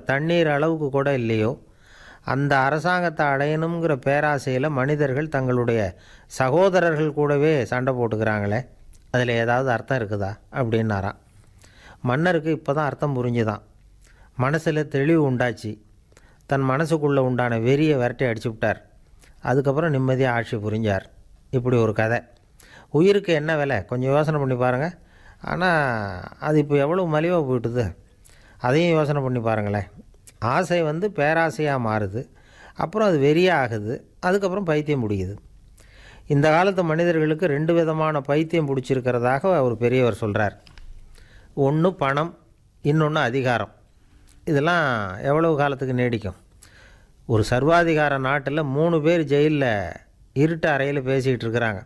தண்ணீர் அளவுக்கு கூட இல்லையோ அந்த அரசாங்கத்தை அடையணுங்கிற பேராசையில் மனிதர்கள் தங்களுடைய சகோதரர்கள் கூடவே சண்டை போட்டுக்கிறாங்களே, அதில் ஏதாவது அர்த்தம் இருக்குதா அப்படின்னாராம். மன்னருக்கு இப்போ தான் அர்த்தம் புரிஞ்சுதான். மனசில் தெளிவு உண்டாச்சு. தன் மனசுக்குள்ளே உண்டான வெறியை விரட்டி அடிச்சு விட்டார். அதுக்கப்புறம் நிம்மதியாக ஆட்சி புரிஞ்சார். இப்படி ஒரு கதை. உயிருக்கு என்ன விலை கொஞ்சம் யோசனை பண்ணி பாருங்கள். ஆனால் அது இப்போ எவ்வளோ மலிவாக போயிட்டுது, அதையும் யோசனை பண்ணி பாருங்களேன். ஆசை பேராசையாக மாறுது, அப்புறம் அது வெறியாக ஆகுது, அதுக்கப்புறம் பைத்தியம் பிடிக்குது. இந்த காலத்து மனிதர்களுக்கு 2 விதமான பைத்தியம் பிடிச்சிருக்கிறதாக ஒரு பெரியவர் சொல்கிறார். ஒன்று பணம், இன்னொன்று அதிகாரம். இதெல்லாம் எவ்வளவு காலத்துக்கு நீடிக்கும்? ஒரு சர்வாதிகார நாட்டில் 3 பேர் ஜெயிலில் இருட்டு அறையில் பேசிக்கிட்டு இருக்கிறாங்க.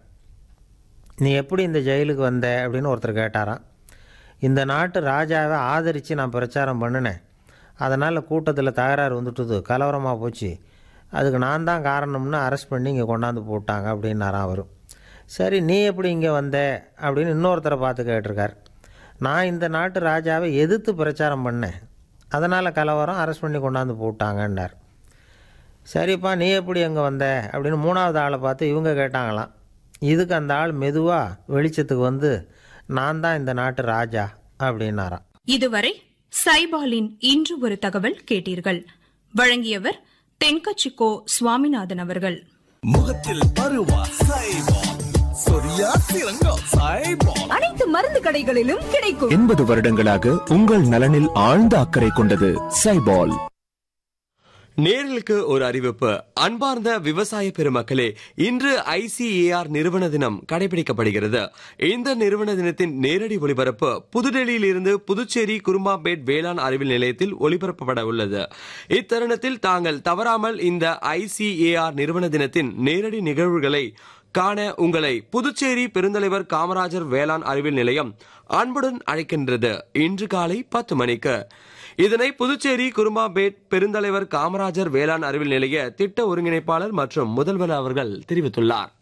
நீ எப்படி இந்த ஜெயிலுக்கு வந்த அப்படின்னு ஒருத்தர் கேட்டாராம். இந்த நாட்டு ராஜாவை ஆதரித்து நான் பிரச்சாரம் பண்ணினேன், அதனால் கூட்டத்தில் தகராறு வந்துட்டுது, கலவரமாக போச்சு, அதுக்கு நான் தான் காரணம்னு அரெஸ்ட் பண்ணி இங்கே கொண்டாந்து போட்டாங்க அப்படின்னாராம் அவர். சரி, நீ எப்படி இங்கே வந்த அப்படின்னு இன்னொருத்தரை பார்த்து கேட்டிருக்கார். நான் இந்த நாட்டு ராஜாவை எதிர்த்து பிரச்சாரம் பண்ணேன், அதனால் கலவரம், அரெஸ்ட் பண்ணி கொண்டாந்து போட்டாங்கன்னார். சரிப்பா, நீ எப்படி அங்கே வந்த அப்படின்னு 3வது ஆளை பார்த்து இவங்க கேட்டாங்களாம். இதுக்கு அந்த ஆள் மெதுவாக வெளிச்சத்துக்கு நான் தான் இந்த நாட்டு ராஜா அப்படின்னாராம். இதுவரை சைபாலின் இன்று ஒரு தகவல் கேட்டீர்கள். வழங்கியவர் தென்கட்சிக்கோ சுவாமிநாதன் அவர்கள். முகத்தில் பருவா சைபால், சொரியா சிறங்கா சைபால், அனைத்து மருந்து கடைகளிலும் கிடைக்கும். 80 வருடங்களாக உங்கள் நலனில் ஆழ்ந்த அக்கறை கொண்டது சைபால். நேர்களுக்கு ஒரு அறிவிப்பு. அன்பார்ந்த விவசாய பெருமக்களே, இன்று ICAR நிறுவன தினம் கடைபிடிக்கப்படுகிறது. இந்த நிறுவன தினத்தின் நேரடி ஒளிபரப்பு புதுடெல்லியில் இருந்து புதுச்சேரி குரும்பாம்பேட் வேளாண் அறிவியல் நிலையத்தில் ஒளிபரப்பப்பட உள்ளது. இத்தருணத்தில் தாங்கள் தவறாமல் இந்த ICAR நிறுவன தினத்தின் நேரடி நிகழ்வுகளை காண உங்களை புதுச்சேரி பெருந்தலைவர் காமராஜர் வேளாண் அறிவியல் நிலையம் அன்புடன் அழைக்கின்றது. இன்று காலை 10 மணிக்கு. இதனை புதுச்சேரி குரும்பாம்பேட் பெருந்தலைவர் காமராஜர் வேளாண் அறிவியல் நிலைய திட்ட ஒருங்கிணைப்பாளர் மற்றும் முதல்வர் அவர்கள் தெரிவித்துள்ளார்.